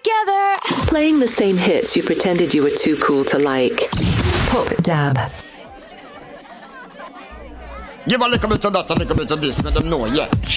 together. Playing the same hits you pretended you were too cool to like. Pop Dab. Give a little bit of that, a little bit of this, let them know, yeah.